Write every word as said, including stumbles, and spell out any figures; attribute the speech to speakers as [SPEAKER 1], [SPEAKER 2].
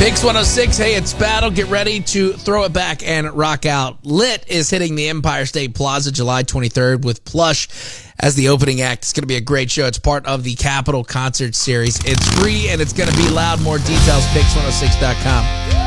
[SPEAKER 1] Pix one oh six, hey, it's Battle. Get ready to throw it back and rock out. Lit is hitting the Empire State Plaza July twenty-third with Plush as the opening act. It's going to be a great show. It's part of the Capitol Concert Series. It's free and it's going to be loud. More details, pix one oh six dot com.